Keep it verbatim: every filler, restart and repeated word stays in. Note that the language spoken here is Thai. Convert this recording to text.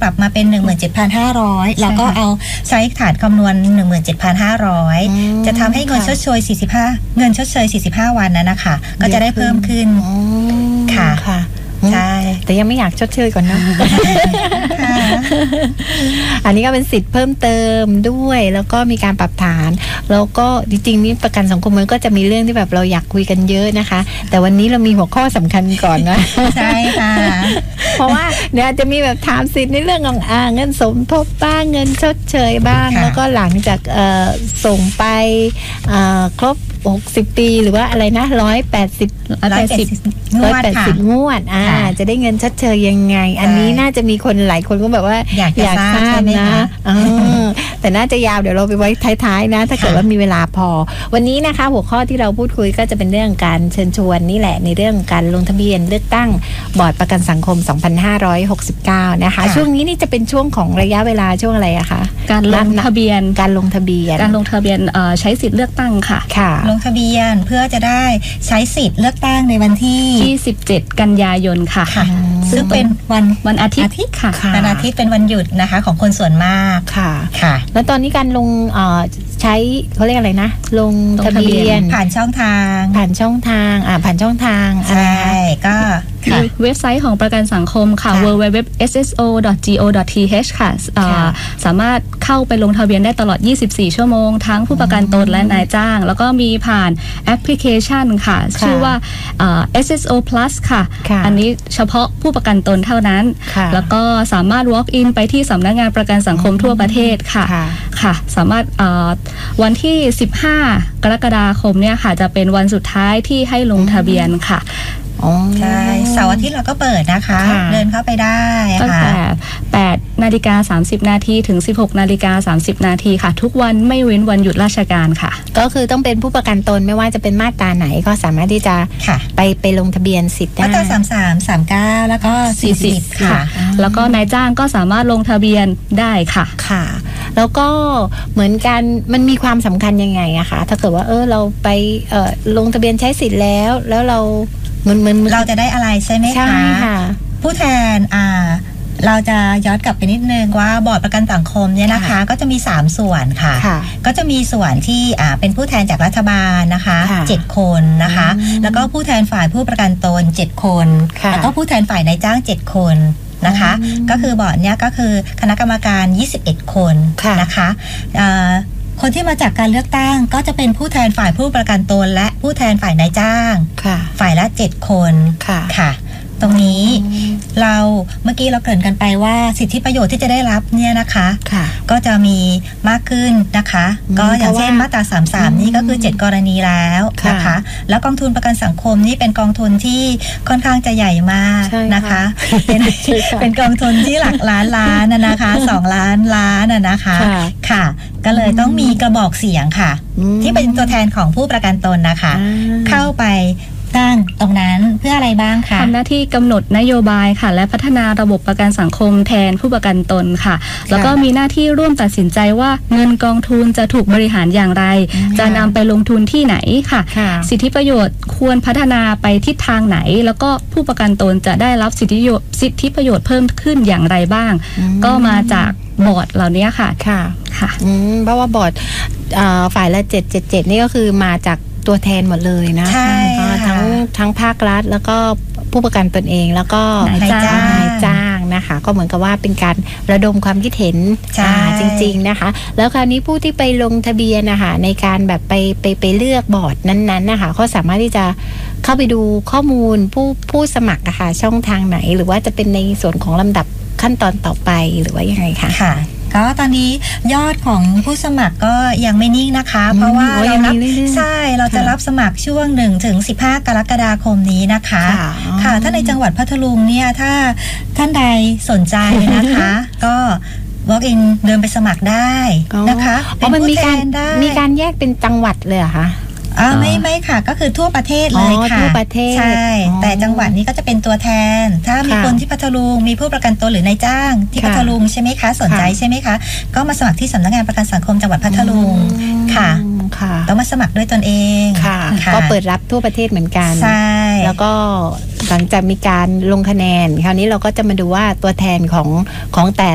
รับมาเป็น หนึ่งหมื่นเจ็ดพันห้าร้อย แล้วก็เอาใช้ฐานคำนวณ หนึ่งหมื่นเจ็ดพันห้าร้อย จะทำให้เงินชดเชยสี่สิบห้าเงินชดเชยสี่สิบห้าวันนั้นนะคะก็จะได้เพิ่มขึ้นค่ะค่ะใช่แต่ยังไม่อยากชดเชยก่อนนะ อันนี้ก็เป็นสิทธิ์เพิ่มเติมด้วยแล้วก็มีการปรับฐานแล้วก็จริงๆนี่ประกันสังคมมันก็จะมีเรื่องที่แบบเราอยากคุยกันเยอะนะคะแต่วันนี้เรามีหัวข้อสำคัญก่อนนะใช่ค่ะเพราะว่าเนี่ยจะมีแบบถามสิทธิ์ในเรื่องของอ่าเงินสมทบบ้างเงินชดเชยบ้างแล้วก็หลังจากส่งไปครบหกสิบปีหรือว่าอะไรนะหนึ่งร้อยแปดสิบหนึ่งร้อยแปดสิบหนึ่งร้อยแปดสิบงวดอ่าจะได้เงินชดเชยยังไงอันนี้น่าจะมีคนหลายคนก็แบบว่าอยากอยากทราบนะแต่น่าจะยาวเดี๋ยวเราไปไว้ท้ายๆนะถ้าเกิดว่ามีเวลาพอวันนี้นะคะหัวข้อที่เราพูดคุยก็จะเป็นเรื่องการเชิญชวนนี่แหละในเรื่องการลงทะเบียนเลือกตั้งบอร์ดประกันสังคมสองพันห้าร้อยหกสิบเก้านะคะช่วงนี้นี่จะเป็นช่วงของระยะเวลาช่วงอะไรอะคะการลงทะเบียนการลงทะเบียนการลงทะเบียนใช้สิทธิ์เลือกตั้งค่ะค่ะลงทะเบียนเพื่อจะได้ใช้สิทธิ์เลือกตั้งในวันที่ที่สิบเจ็ดกันยายนค่ะซึ่งเป็นวันวันอาทิตย์ค่ะวันอาทิตย์เป็นวันหยุดนะคะของคนส่วนมากค่ะค่ะแล้วตอนนี้การลงใช้เขาเรียกอะไรนะลงทะเบียนผ่านช่องทางผ่านช่องทางอ่าผ่านช่องทางใช่ก็เว็บไซต์ของประกันสังคมค่ะ ดับเบิลยู ดับเบิลยู ดับเบิลยู ดอท เอส เอส โอ ดอท จี โอ ดอท ที เอช ค่ะสามารถเข้าไปลงทะเบียนได้ตลอดยี่สิบสี่ชั่วโมงทั้งผู้ประกันตนและนายจ้างแล้วก็มีผ่านแอปพลิเคชันค่ะชื่อว่า เอส เอส โอ Plus ค่ะอันนี้เฉพาะผู้ประกันตนเท่านั้นแล้วก็สามารถ walk in ไปที่สำนักงานประกันสังคมทั่วประเทศค่ะค่ะสามารถวันที่สิบห้ากรกฎาคมเนี่ยค่ะจะเป็นวันสุดท้ายที่ให้ลงทะเบียนค่ะใช่เสาร์อาทิตย์เราก็เปิดนะคะเดินเข้าไปได้ตั้งแต่แปดนาฬิกาสามสิบนาทีถึงสิบหกนาฬิกาสามสิบนาทีค่ะทุกวันไม่เว้นวันหยุดราชการค่ะก็คือต้องเป็นผู้ประกันตนไม่ว่าจะเป็นมาตราไหนก็สามารถที่จะไปไปลงทะเบียนสิทธิ์ได้มาตราสามสิบสาม สามสิบเก้าแล้วก็สี่สิบค่ะแล้วก็นายจ้างก็สามารถลงทะเบียนได้ค่ะค่ะแล้วก็เหมือนกันมันมีความสำคัญยังไงอะคะถ้าเกิดว่าเออเราไปเอ่อลงทะเบียนใช้สิทธิ์แล้วแล้วเราเหมือนเหมือนเราจะได้อะไรใช่ไหมคะใช่ค่ะผู้แทนอ่าเราจะย้อนกลับไปนิดนึงว่าบอร์ดประกันสังคมเนี่ยนะคะก็จะมีสามส่วนค่ะก็จะมีส่วนที่อ่าเป็นผู้แทนจากรัฐบาลนะคะเจ็ดคนนะคะแล้วก็ผู้แทนฝ่ายผู้ประกันตนเจ็ดคนแล้วก็ผู้แทนฝ่ายนายจ้างเจ็ดคนนะคะก็คือบอร์ดเนี้ยก็คือคณะกรรมการยี่สิบเอ็ดคนนะคะคนที่มาจากการเลือกตั้งก็จะเป็นผู้แทนฝ่ายผู้ประกันตนและผู้แทนฝ่ายนายจ้างฝ่ายละเจ็ดคนค่ะตรงนี้เราเมื่อกี้เราเกริ่นกันไปว่าสิทธิประโยชน์ที่จะได้รับเนี่ยนะคะก็จะมีมากขึ้นนะคะก็อย่างเช่นมาตราสามสิบสามนี่ก็คือเจ็ดกรณีแล้วนะคะแล้วกองทุนประกันสังคมนี่เป็นกองทุนที่ค่อนข้างจะใหญ่มากนะคะเป็นเป็นกองทุนที่หลักล้านล้านนะคะสองล้านล้านนะคะค่ะก็เลยต้องมีกระบอกเสียงค่ะที่เป็นตัวแทนของผู้ประกันตนนะคะเข้าไปตั้งตรงนั้นเพื่ออะไรบ้างคะทำหน้าที่กำหนดนโยบายค่ะและพัฒนาระบบประกันสังคมแทนผู้ประกันตนค่ะแล้วก็มีหน้าที่ร่วมตัดสินใจว่าเงินกองทุนจะถูกบริหารอย่างไรจะนำไปลงทุนที่ไหนค่ะสิทธิประโยชน์ควรพัฒนาไปทิศทางไหนแล้วก็ผู้ประกันตนจะได้รับสิทธิประโยชน์สิทธิประโยชน์เพิ่มขึ้นอย่างไรบ้างก็มาจากบอร์ดเหล่านี้ค่ะค่ะค่ะเพราะว่าบอร์ดฝ่ายละเจ็ดเจ็ดเจ็ดนี่ก็คือมาจากตัวแทนหมดเลยนะทั้งทั้งภาครัฐแล้วก็ผู้ประกันตนเองแล้วก็นายจ้างนายจ้างนะคะก็เหมือนกับว่าเป็นการระดมความคิดเห็นจริงๆนะคะแล้วคราวนี้ผู้ที่ไปลงทะเบียนนะคะในการแบบไปไปไปเลือกบอร์ดนั้นๆนะคะเขาสามารถที่จะเข้าไปดูข้อมูลผู้ผู้สมัครนะคะช่องทางไหนหรือว่าจะเป็นในส่วนของลำดับขั้นตอนต่อไปหรือว่ายังไงคะค่ะก็ตอนนี้ยอดของผู้สมัครก็ยังไม่นิ่งนะคะเพราะว่าเรารับใช่เราจะรับสมัครช่วงหนึ่งถึงสิบห้ากรกฎาคมนี้นะคะค่ะถ้าในจังหวัดพัทลุงเนี่ยถ้าท่านใดสนใจนะคะก็ walk in เดินไปสมัครได้นะคะเป็นผู้แทนได้มีการแยกเป็นจังหวัดเลยเหรอคะอ่าไม่ไม่ค่ะก็คือทั่วประเทศเลยค่ะทั่วประเทศใช่แต่จังหวัดนี้ก็จะเป็นตัวแทนถ้ามีคนที่พัทลุงมีผู้ประกันตนหรือนายจ้างที่พัทลุงใช่ไหมคะสนใจใช่ไหมคะก็มาสมัครที่สำนักงานประกันสังคมจังหวัดพัทลุงค่ะต้องมาสมัครด้วยตนเองค่ะก็เปิดรับทั่วประเทศเหมือนกันใช่แล้วก็หลังจากมีการลงคะแนนคราวนี้เราก็จะมาดูว่าตัวแทนของของแต่